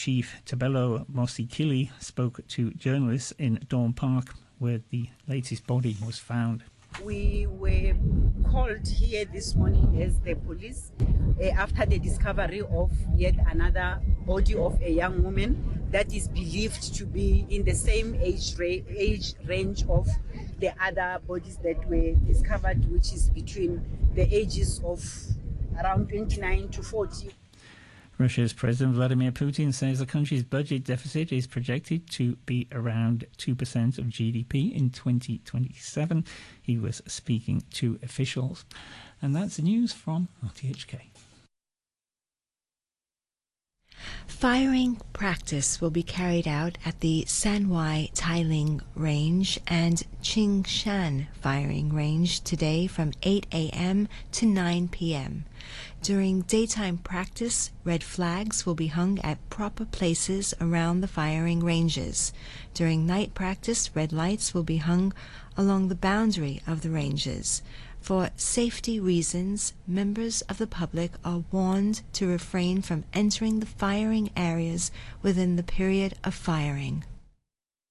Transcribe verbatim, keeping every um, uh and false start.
Chief Tabelo Mosikili spoke to journalists in Dawn Park, where the latest body was found. We were called here this morning as the police uh, after the discovery of yet another body of a young woman that is believed to be in the same age, ra- age range of the other bodies that were discovered, which is between the ages of around twenty-nine to forty. Russia's President Vladimir Putin says the country's budget deficit is projected to be around two percent of G D P in twenty twenty-seven. He was speaking to officials. And that's the news from R T H K. Firing practice will be carried out at the Sanwai Tailing Range and Qingshan Firing Range today from eight a.m. to nine p.m. During daytime practice, red flags will be hung at proper places around the firing ranges. During night practice, red lights will be hung along the boundary of the ranges. For safety reasons, members of the public are warned to refrain from entering the firing areas within the period of firing.